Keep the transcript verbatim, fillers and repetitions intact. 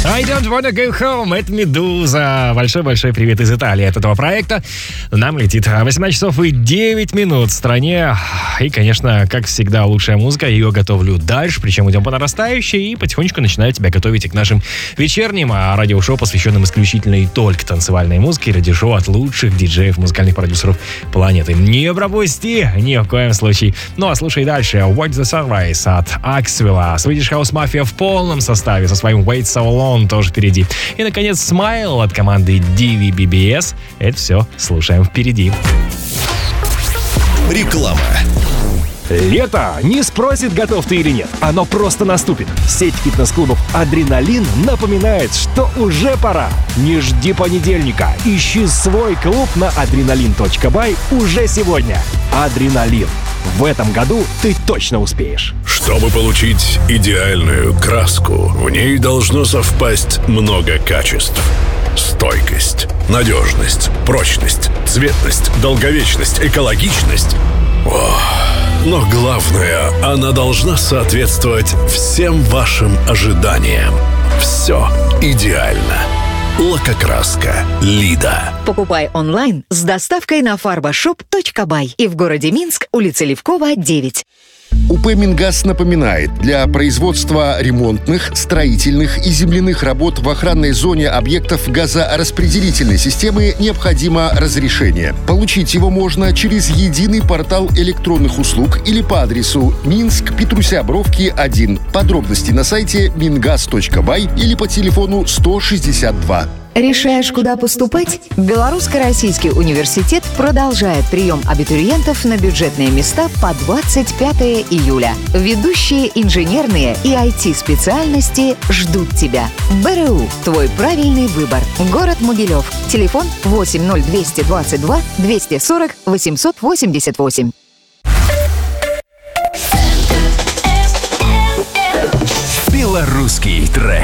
I don't wanna go home. Это Медуза. Большой-большой привет из Италии от этого проекта. Нам летит восемнадцать часов и девять минут в стране. И, конечно, как всегда, лучшая музыка. Ее готовлю дальше, причем идем по нарастающей. И потихонечку начинаю тебя готовить и к нашим вечерним радиошоу, посвященным исключительно и только танцевальной музыке. Радиошоу от лучших диджеев, музыкальных продюсеров планеты. Не пропусти ни в коем случае. Ну а слушай дальше. Watch the Sunrise от Axwell. Swedish House Mafia в полном составе со своим Wait So Long тоже впереди. И, наконец, Smile от команды ди ви би би эс. Это все слушаем впереди. Реклама. Лето не спросит, готов ты или нет. Оно просто наступит. Сеть фитнес-клубов «Адреналин» напоминает, что уже пора. Не жди понедельника. Ищи свой клуб на адреналин точка бай уже сегодня. «Адреналин». В этом году ты точно успеешь. Чтобы получить идеальную краску, в ней должно совпасть много качеств. Стойкость, надежность, прочность, цветность, долговечность, экологичность. О, но главное, она должна соответствовать всем вашим ожиданиям. Все идеально. Лакокраска «Лида». Покупай онлайн с доставкой на фарбашоп точка бай и в городе Минск, улица Левкова, девять. УП «Мингаз» напоминает, для производства ремонтных, строительных и земляных работ в охранной зоне объектов газораспределительной системы необходимо разрешение. Получить его можно через единый портал электронных услуг или по адресу Минск, Петруся Бровки, один. Подробности на сайте мингаз точка бай или по телефону сто шестьдесят два. Решаешь, куда поступать? Белорусско-Российский университет продолжает прием абитуриентов на бюджетные места по двадцать пятое июля. Ведущие инженерные и ай ти-специальности ждут тебя. БРУ – твой правильный выбор. Город Могилев. Телефон восемь ноль двести двадцать два двести сорок восемьсот восемьдесят восемь. Белорусский трек.